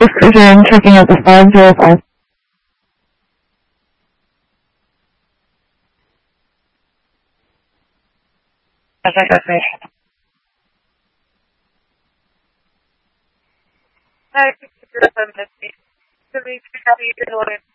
Precision checking out the 505. Okay. Hi, this is Missy. So we can have you